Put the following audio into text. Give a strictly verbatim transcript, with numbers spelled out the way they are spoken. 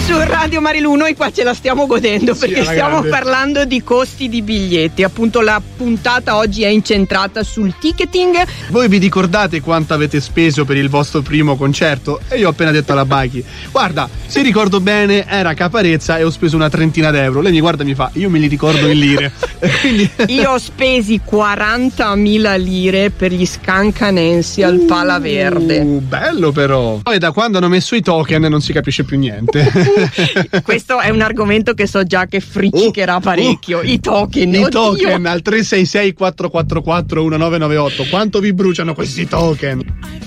su Radio Marilù, noi qua ce la stiamo godendo perché sì, stiamo grande. parlando di costi di biglietti. Appunto la puntata oggi è incentrata sul ticketing. Voi vi ricordate quanto avete speso per il vostro primo concerto? E io ho appena detto alla Baki, guarda, se ricordo bene era Caparezza e ho speso una trentina d'euro. Lei mi guarda e mi fa, io me li ricordo in lire. Quindi... io ho spesi quarantamila lire per gli Scancanensi al Palaverde. Uh, bello però. Poi da quando hanno messo i token non si capisce più niente. Questo è un argomento che so già che friccicherà uh, parecchio. Uh, I token. I Oddio. token al tre sei sei quattro quattro quattro uno nove nove otto. Quanto vi bruciano questi token?